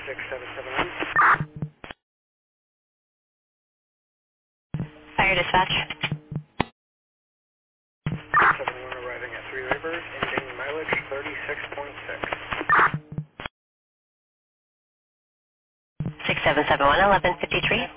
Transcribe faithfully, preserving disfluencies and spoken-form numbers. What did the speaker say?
six seven seven one. Fire dispatch. seven one arriving at Three Rivers, ending mileage thirty-six point six. six seven seven one, eleven fifty-three.